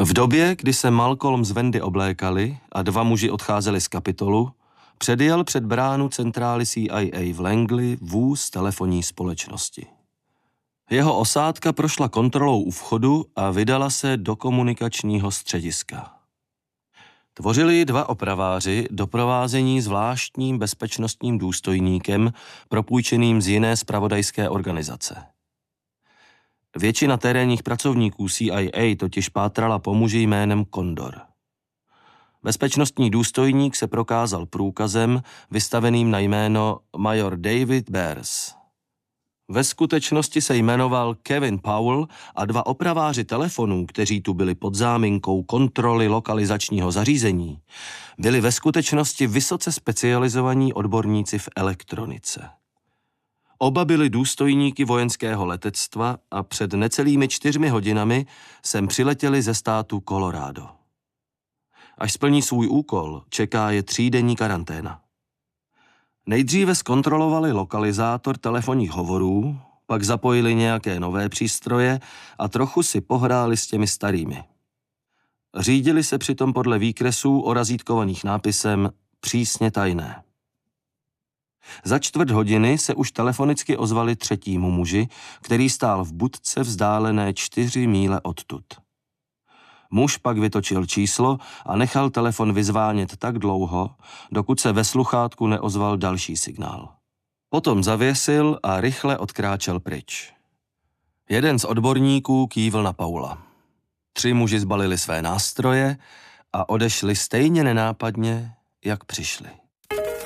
V době, kdy se Malcolm s Wendy oblékali a dva muži odcházeli z Kapitolu, předjel před bránu centrály CIA v Langley vůz telefonní společnosti. Jeho osádka prošla kontrolou u vchodu a vydala se do komunikačního střediska. Tvořili ji dva opraváři doprovázení zvláštním bezpečnostním důstojníkem propůjčeným z jiné zpravodajské organizace. Většina terénních pracovníků CIA totiž pátrala po muži jménem Kondor. Bezpečnostní důstojník se prokázal průkazem vystaveným na jméno major David Bears. Ve skutečnosti se jmenoval Kevin Powell a dva opraváři telefonů, kteří tu byli pod záminkou kontroly lokalizačního zařízení, byli ve skutečnosti vysoce specializovaní odborníci v elektronice. Oba byli důstojníky vojenského letectva a před necelými 4 hodinami sem přiletěli ze státu Colorado. Až splní svůj úkol, čeká je 3denní karanténa. Nejdříve zkontrolovali lokalizátor telefonních hovorů, pak zapojili nějaké nové přístroje a trochu si pohráli s těmi starými. Řídili se přitom podle výkresů orazítkovaných nápisem přísně tajné. Za 1/4 hodiny se už telefonicky ozvali 3. muži, který stál v budce vzdálené 4 míle odtud. Muž pak vytočil číslo a nechal telefon vyzvánět tak dlouho, dokud se ve sluchátku neozval další signál. Potom zavěsil a rychle odkráčel pryč. Jeden z odborníků kývl na Paula. 3 muži zbalili své nástroje a odešli stejně nenápadně, jak přišli.